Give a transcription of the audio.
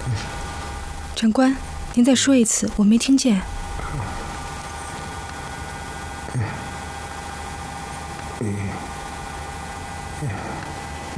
长官，您再说一次，我没听见。